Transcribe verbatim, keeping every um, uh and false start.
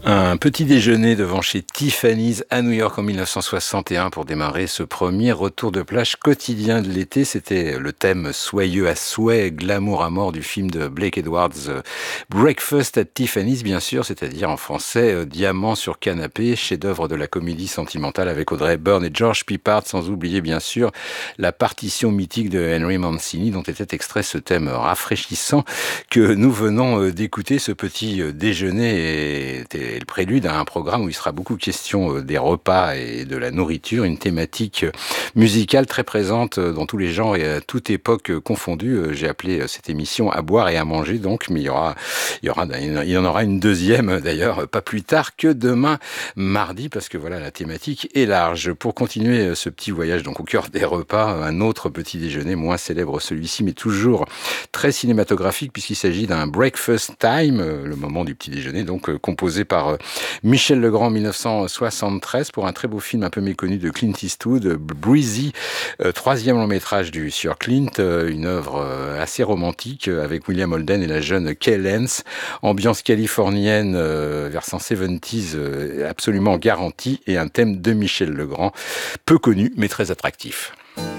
Un petit déjeuner devant chez Tiffany's à New York en mille neuf cent soixante et un pour démarrer ce premier retour de plage quotidien de l'été. C'était le thème soyeux à souhait, glamour à mort du film de Blake Edwards, euh, Breakfast at Tiffany's, bien sûr, c'est-à-dire en français euh, Diamant sur canapé, chef-d'œuvre de la comédie sentimentale avec Audrey Hepburn et George Peppard, sans oublier bien sûr la partition mythique de Henry Mancini dont était extrait ce thème rafraîchissant que nous venons euh, d'écouter. Ce petit euh, déjeuner était le prélude à un programme où il sera beaucoup question des repas et de la nourriture, une thématique musicale très présente dans tous les genres et à toute époque confondue. J'ai appelé cette émission À boire et à manger, donc, mais il y aura, il y aura, il y en aura une deuxième d'ailleurs, pas plus tard que demain mardi, parce que voilà, la thématique est large. Pour continuer ce petit voyage donc au cœur des repas, un autre petit déjeuner, moins célèbre celui-ci, mais toujours très cinématographique, puisqu'il s'agit d'un breakfast time, le moment du petit déjeuner, donc composé par Michel Legrand en mille neuf cent soixante-treize pour un très beau film un peu méconnu de Clint Eastwood, Breezy, euh, troisième long métrage du sur Clint, euh, une œuvre euh, assez romantique euh, avec William Holden et la jeune Kay Lance, ambiance californienne euh, versant soixante-dix euh, absolument garantie et un thème de Michel Legrand, peu connu mais très attractif.